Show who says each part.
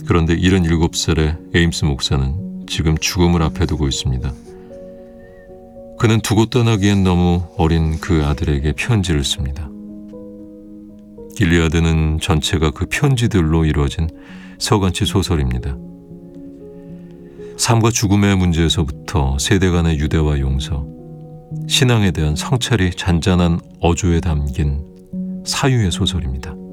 Speaker 1: 그런데 77살의 에임스 목사는 지금 죽음을 앞에 두고 있습니다. 그는 두고 떠나기엔 너무 어린 그 아들에게 편지를 씁니다. 길리아드는 전체가 그 편지들로 이루어진 서간치 소설입니다. 삶과 죽음의 문제에서부터 세대 간의 유대와 용서, 신앙에 대한 성찰이 잔잔한 어조에 담긴 사유의 소설입니다.